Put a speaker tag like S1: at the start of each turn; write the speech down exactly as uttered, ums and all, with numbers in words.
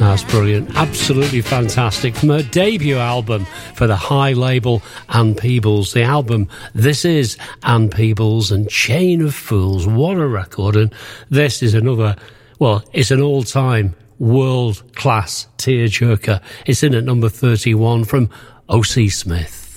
S1: That's brilliant. Absolutely fantastic. From her debut album for the High label, Ann Peebles. The album, This Is Ann Peebles and Chain of Fools. What a record. And this is another, well, it's an all-time world-class tearjerker. It's in at number thirty-one from O C Smith.